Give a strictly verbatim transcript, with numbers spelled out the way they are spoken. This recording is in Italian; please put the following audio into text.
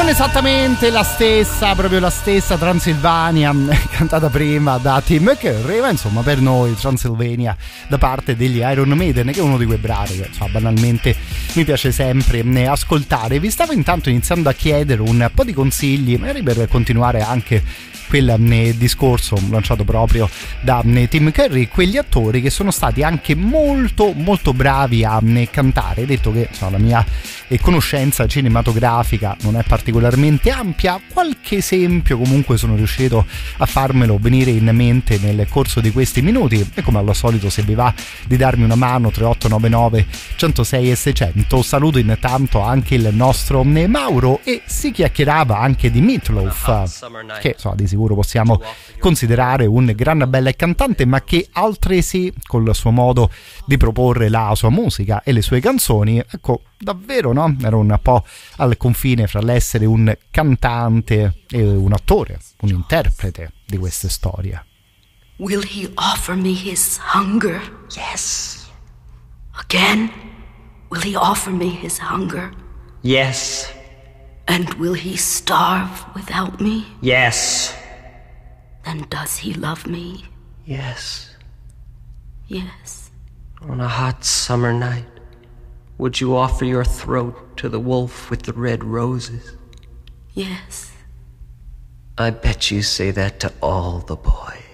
Non esattamente la stessa, proprio la stessa Transylvania cantata prima da Tim Curry, ma insomma per noi Transylvania da parte degli Iron Maiden, che è uno di quei bravi che insomma, banalmente mi piace sempre ascoltare. Vi stavo intanto iniziando a chiedere un po' di consigli, magari per continuare anche quel discorso lanciato proprio da Tim Curry, quegli attori che sono stati anche molto molto bravi a cantare. Detto che insomma, la mia conoscenza cinematografica non è particolarmente ampia, qualche esempio comunque sono riuscito a farmelo venire in mente nel corso di questi minuti, e come al solito se vi va di darmi una mano tre otto nove nove uno zero sei e seicento. Saluto intanto anche il nostro Mauro, e si chiacchierava anche di Meatloaf, che insomma di sicuro possiamo considerare un gran bel cantante, ma che altresì col suo modo di proporre la sua musica e le sue canzoni, ecco, davvero no? Era un po' al confine fra l'essere un cantante e un attore, un interprete di queste storie. Will he offer me his hunger? Yes. Again? Will he offer me his hunger? Yes. And will he starve without me? Yes. Then does he love me? Yes. Yes. On a hot summer night, would you offer your throat to the wolf with the red roses? Yes. I bet you say that to all the boys.